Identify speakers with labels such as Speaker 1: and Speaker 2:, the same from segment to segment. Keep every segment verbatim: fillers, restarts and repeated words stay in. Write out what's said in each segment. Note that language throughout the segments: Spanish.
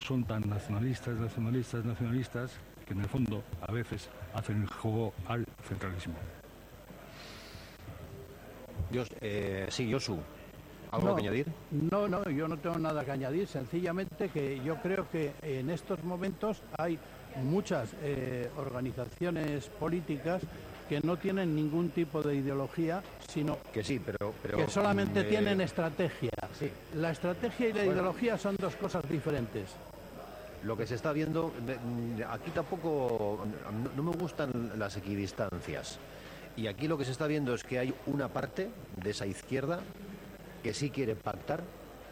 Speaker 1: son tan nacionalistas, nacionalistas, nacionalistas, que en el fondo a veces hacen el juego al centralismo.
Speaker 2: Dios, eh, sí, Josu, ¿algo
Speaker 3: no,
Speaker 2: que añadir?
Speaker 3: No, no, yo no tengo nada que añadir, sencillamente que yo creo que en estos momentos hay muchas eh, organizaciones políticas que no tienen ningún tipo de ideología, sino
Speaker 2: que sí, pero, pero
Speaker 3: que solamente
Speaker 2: eh,
Speaker 3: tienen estrategia.
Speaker 2: Sí.
Speaker 3: La estrategia y la bueno, ideología son dos cosas diferentes.
Speaker 2: Lo que se está viendo, aquí tampoco, no me gustan las equidistancias. Y aquí lo que se está viendo es que hay una parte de esa izquierda que sí quiere pactar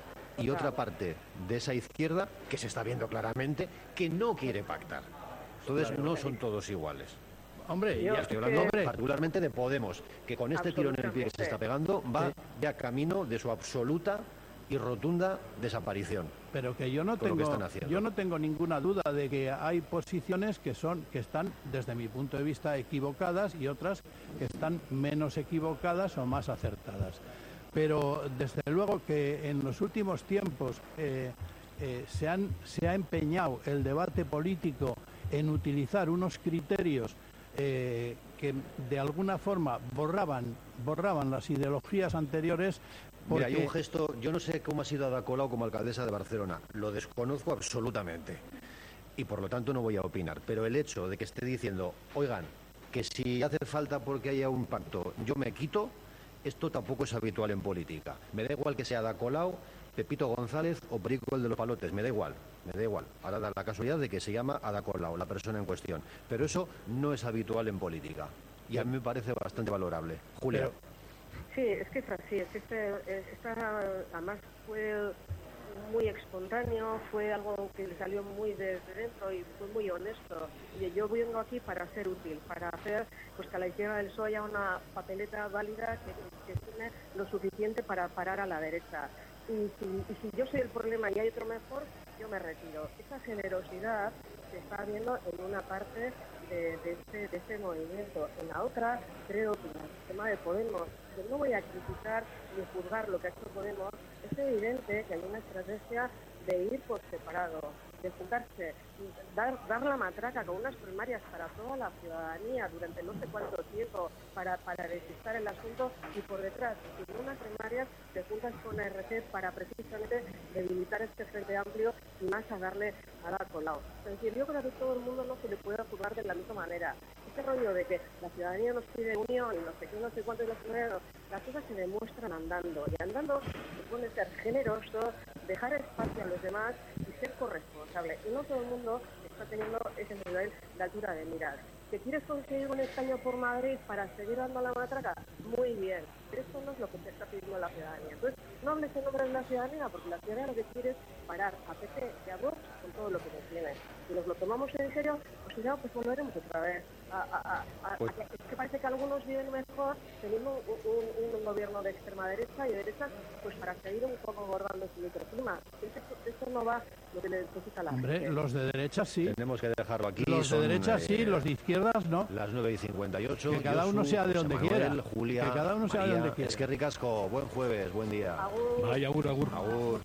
Speaker 2: y otra parte de esa izquierda que se está viendo claramente que no quiere pactar. Entonces no son todos iguales.
Speaker 3: Hombre,
Speaker 2: ya
Speaker 3: ya
Speaker 2: estoy hablando
Speaker 3: hombre.
Speaker 2: particularmente de Podemos, que con este tirón en el pie que se está pegando va ya camino de su absoluta y rotunda desaparición.
Speaker 3: Pero que yo no tengo, yo no tengo ninguna duda de que hay posiciones que son, que están, desde mi punto de vista, equivocadas y otras que están menos equivocadas o más acertadas. Pero desde luego que en los últimos tiempos eh, eh, se han, se ha empeñado el debate político en utilizar unos criterios eh, que de alguna forma borraban, borraban las ideologías anteriores. Porque...
Speaker 2: Mira, hay un gesto, yo no sé cómo ha sido Ada Colau como alcaldesa de Barcelona, lo desconozco absolutamente y por lo tanto no voy a opinar, pero el hecho de que esté diciendo, oigan, que si hace falta porque haya un pacto, yo me quito, esto tampoco es habitual en política. Me da igual que sea Ada Colau, Pepito González o Perico el de los Palotes, me da igual, me da igual. Ahora da la casualidad de que se llama Ada Colau, la persona en cuestión, pero eso no es habitual en política y a mí me parece bastante valorable. Julia.
Speaker 4: Pero... Sí, es que es así, es que este, esta, además fue muy espontáneo, fue algo que le salió muy desde dentro y fue muy honesto. Y yo vengo aquí para ser útil, para hacer pues que a la izquierda del P S O E haya una papeleta válida que, que tiene lo suficiente para parar a la derecha. Y si, y si yo soy el problema y hay otro mejor, yo me retiro. Esa generosidad se está viendo en una parte de, de, este, de este movimiento. En la otra, creo que el tema de Podemos, que no voy a criticar ni juzgar lo que ha hecho Podemos, es evidente que hay una estrategia de ir por separado, de juntarse, dar, dar la matraca con unas primarias para toda la ciudadanía durante no sé cuánto tiempo para, para despistar el asunto y por detrás, sin unas primarias, te juntas con R C para precisamente debilitar este frente amplio y más a darle a Ada Colau. Es decir, yo creo que todo el mundo no se le puede juzgar de la misma manera. Este rollo de que la ciudadanía nos pide unión y no sé qué, no sé cuánto y los primeros, las cosas se demuestran andando. Y andando se puede ser generoso, dejar espacio a los demás y ser corresponsable. Y no todo el mundo está teniendo ese nivel de altura de miras. ¿Que quieres conseguir un escaño por Madrid para seguir dando la matraca? Muy bien, pero eso no es lo que se está pidiendo a la ciudadanía. Entonces, no hables en nombre de la ciudadanía, porque la ciudadanía lo que quiere es parar a P P y a Vox con todo lo que nos tiene. Si nos lo tomamos en serio, pues ya pues volveremos otra vez. A, a, a,
Speaker 2: pues...
Speaker 4: a, es que parece que algunos viven mejor teniendo un, un, un gobierno de extrema derecha y derecha, pues para seguir un poco abordando su microclima. Esto, esto no va lo que le necesita la
Speaker 3: Hombre,
Speaker 4: gente.
Speaker 3: los de derecha sí.
Speaker 2: Tenemos que dejarlo aquí.
Speaker 3: Los
Speaker 2: son,
Speaker 3: de derecha
Speaker 2: eh,
Speaker 3: sí, los de izquierdas no.
Speaker 2: Las nueve y cincuenta y ocho.
Speaker 3: Que cada
Speaker 2: Josu,
Speaker 3: uno sea de donde
Speaker 2: José
Speaker 3: quiera.
Speaker 2: Manuel, Julia,
Speaker 3: que cada uno sea
Speaker 2: María.
Speaker 3: de donde quiera.
Speaker 2: Es que ricasco. Buen jueves, buen día.
Speaker 4: Agur.
Speaker 1: Vaya, agur, agur.
Speaker 2: Agur.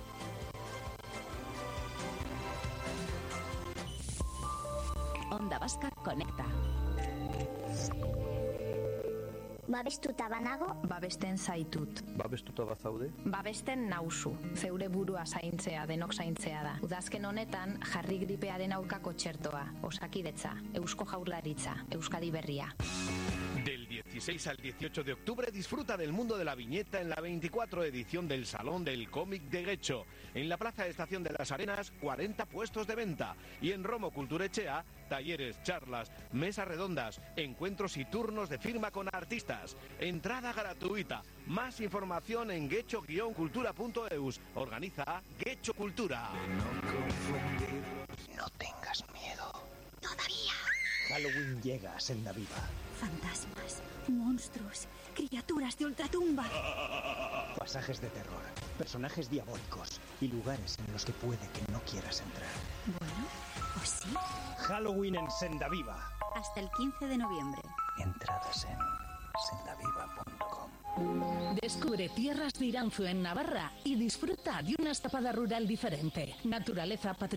Speaker 5: Onda Vasca Conecta.
Speaker 6: Babestuta banago,
Speaker 5: Babesten zaitut.
Speaker 7: Babestuta bazaude?
Speaker 5: Babesten nauzu. Zeure burua zaintzea, denok zaintzea da. Udazken honetan, jarri gripearen aurkako txertoa. Osakidetza, Eusko Jaurlaritza, Euskadi Berria.
Speaker 8: Del dieciséis al dieciocho de octubre disfruta del mundo de la viñeta en la veinticuatro edición del Salón del Cómic de Guecho. En la Plaza de Estación de las Arenas, cuarenta puestos de venta. Y en Romo Culturechea, talleres, charlas, mesas redondas, encuentros y turnos de firma con artistas. Entrada gratuita. Más información en guecho guion cultura punto eus. Organiza Guecho Cultura.
Speaker 9: No tengas miedo.
Speaker 6: Todavía.
Speaker 9: Halloween llega a Sendaviva.
Speaker 10: Fantasmas, monstruos, criaturas de ultratumba.
Speaker 9: Pasajes de terror, personajes diabólicos y lugares en los que puede que no quieras entrar.
Speaker 10: Bueno, pues sí.
Speaker 9: Halloween en Sendaviva.
Speaker 10: Hasta el quince de noviembre.
Speaker 9: Entradas en sendaviva punto com.
Speaker 11: Descubre tierras de Iranzu en Navarra y disfruta de una escapada rural diferente. Naturaleza, patrimonio